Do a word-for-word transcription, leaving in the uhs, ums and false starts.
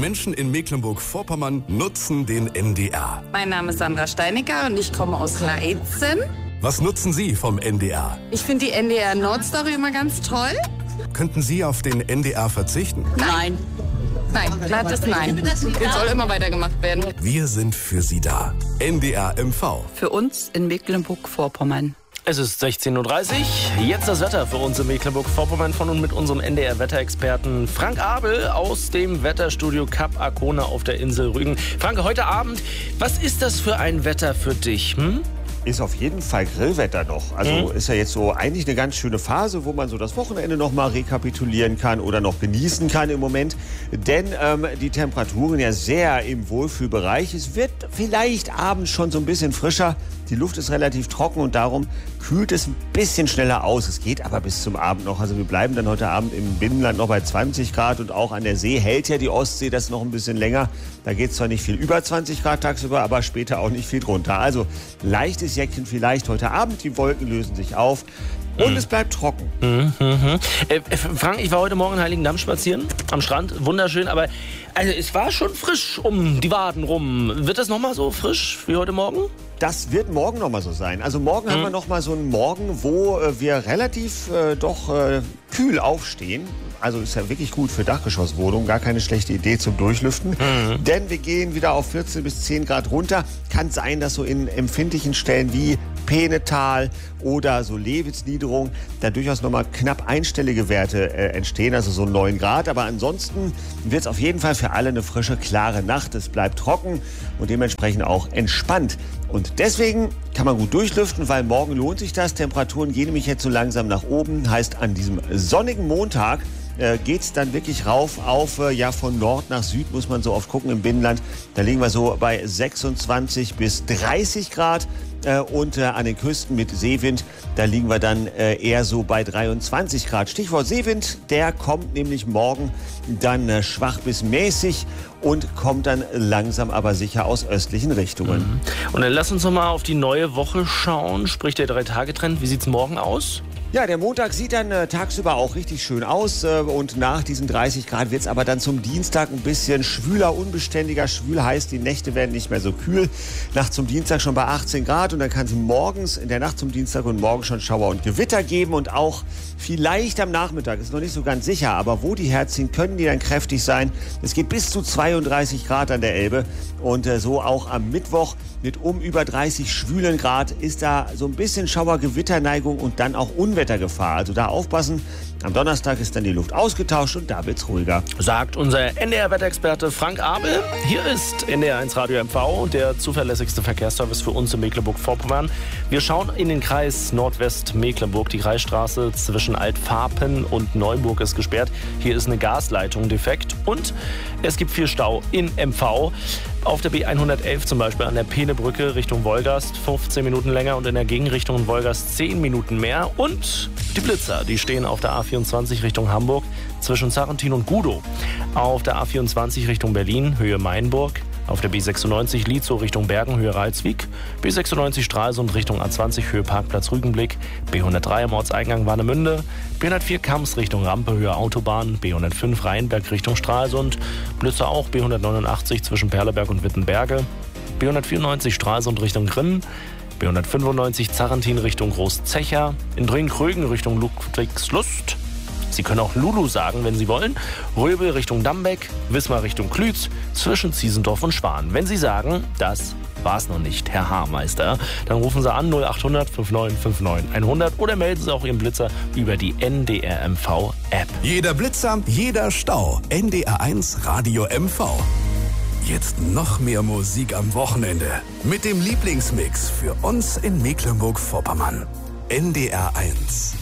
Menschen in Mecklenburg-Vorpommern nutzen den N D R. Mein Name ist Sandra Steinecker und ich komme aus Leitzen. Was nutzen Sie vom N D R? Ich finde die N D R Nordstory immer ganz toll. Könnten Sie auf den N D R verzichten? Nein. Nein, glattes Nein. Den soll immer weitergemacht werden. Wir sind für Sie da. N D R M V. Für uns in Mecklenburg-Vorpommern. Es ist sechzehn Uhr dreißig. Jetzt das Wetter für uns in Mecklenburg-Vorpommern von und mit unserem N D R-Wetterexperten Frank Abel aus dem Wetterstudio Kap Arkona auf der Insel Rügen. Frank, heute Abend, was ist das für ein Wetter für dich? Hm? Ist auf jeden Fall Grillwetter noch. Also mhm. ist ja jetzt so eigentlich eine ganz schöne Phase, wo man so das Wochenende noch mal rekapitulieren kann oder noch genießen kann im Moment. Denn ähm, die Temperaturen ja sehr im Wohlfühlbereich. Es wird vielleicht abends schon so ein bisschen frischer. Die Luft ist relativ trocken und darum kühlt es ein bisschen schneller aus. Es geht aber bis zum Abend noch. Also wir bleiben dann heute Abend im Binnenland noch bei zwanzig Grad und auch an der See hält ja die Ostsee das noch ein bisschen länger. Da geht es zwar nicht viel über zwanzig Grad tagsüber, aber später auch nicht viel drunter. Also leichtes Jäckchen vielleicht heute Abend. Die Wolken lösen sich auf. Und mhm. es bleibt trocken. Mhm, mhm. Äh, Frank, ich war heute Morgen in Heiligendamm spazieren, am Strand, wunderschön, aber also es war schon frisch um die Waden rum. Wird das nochmal so frisch wie heute Morgen? Das wird morgen nochmal so sein. Also morgen mhm. haben wir nochmal so einen Morgen, wo äh, wir relativ äh, doch äh, kühl aufstehen. Also ist ja wirklich gut für Dachgeschosswohnungen, gar keine schlechte Idee zum Durchlüften. Mhm. Denn wir gehen wieder auf vierzehn bis zehn Grad runter. Kann sein, dass so in empfindlichen Stellen wie Peenetal oder so Lewitz-Niederung da durchaus nochmal knapp einstellige Werte äh, entstehen, also so neun Grad. Aber ansonsten wird es auf jeden Fall für alle eine frische, klare Nacht. Es bleibt trocken und dementsprechend auch entspannt. Und deswegen kann man gut durchlüften, weil morgen lohnt sich das. Temperaturen gehen nämlich jetzt so langsam nach oben. Heißt, an diesem sonnigen Montag äh, geht es dann wirklich rauf auf, äh, ja von Nord nach Süd muss man so oft gucken im Binnenland. Da liegen wir so bei sechsundzwanzig bis dreißig Grad. Äh, und äh, an den Küsten mit Seewind, da liegen wir dann äh, eher so bei dreiundzwanzig Grad. Stichwort Seewind, der kommt nämlich morgen dann äh, schwach bis mäßig und kommt dann langsam aber sicher aus östlichen Richtungen. Mhm. Und dann lass uns noch mal auf die neue Woche schauen, sprich der Drei-Tage-Trend. Wie sieht's morgen aus? Ja, der Montag sieht dann äh, tagsüber auch richtig schön aus äh, und nach diesen dreißig Grad wird es aber dann zum Dienstag ein bisschen schwüler, unbeständiger. Schwül heißt, die Nächte werden nicht mehr so kühl. Nacht zum Dienstag schon bei achtzehn Grad und dann kann es morgens, in der Nacht zum Dienstag und morgen schon Schauer und Gewitter geben und auch vielleicht am Nachmittag, ist noch nicht so ganz sicher, aber wo die herziehen, können die dann kräftig sein. Es geht bis zu zweiunddreißig Grad an der Elbe und äh, so auch am Mittwoch mit um über dreißig schwülen Grad ist da so ein bisschen Schauer-Gewitterneigung und dann auch Unwettergefahr. Also da aufpassen. Am Donnerstag ist dann die Luft ausgetauscht und da wird's ruhiger. Sagt unser N D R-Wetterexperte Frank Abel. Hier ist N D R eins Radio M V, der zuverlässigste Verkehrsservice für uns in Mecklenburg-Vorpommern. Wir schauen in den Kreis Nordwest-Mecklenburg. Die Kreisstraße zwischen Altfarpen und Neuburg ist gesperrt. Hier ist eine Gasleitung defekt und es gibt viel Stau in M V. Auf der B hundertelf zum Beispiel an der Peenebrücke Richtung Wolgast fünfzehn Minuten länger und in der Gegenrichtung Wolgast zehn Minuten mehr. Und die Blitzer, die stehen auf der A vierundzwanzig Richtung Hamburg zwischen Sarrentin und Gudow. Auf der A vierundzwanzig Richtung Berlin, Höhe Mainburg. Auf der B sechsundneunzig Lietzow Richtung Bergen, Höhe Ralswiek. B sechsundneunzig Stralsund Richtung A zwanzig, Höhe Parkplatz Rügenblick. B hundertdrei am Ortseingang Warnemünde. B hundertvier Kamms Richtung Rampe, Höhe Autobahn. B hundertfünf Rheinberg Richtung Stralsund. Blitzer auch B hundertneunundachtzig zwischen Perleberg und Wittenberge. B hundertvierundneunzig Stralsund Richtung Grimm. B hundertfünfundneunzig Zarrentin Richtung Großzecher. In Drehen-Krögen Richtung Ludwigslust. Sie können auch Lulu sagen, wenn Sie wollen. Röbel Richtung Dambeck, Wismar Richtung Klütz, zwischen Ziesendorf und Schwan. Wenn Sie sagen, das war's noch nicht, Herr Haarmeister, dann rufen Sie an null acht hundert neunundfünfzig neunundfünfzig hundert oder melden Sie auch Ihren Blitzer über die N D R M V-App. Jeder Blitzer, jeder Stau. N D R eins Radio M V. Jetzt noch mehr Musik am Wochenende. Mit dem Lieblingsmix für uns in Mecklenburg-Vorpommern. N D R eins.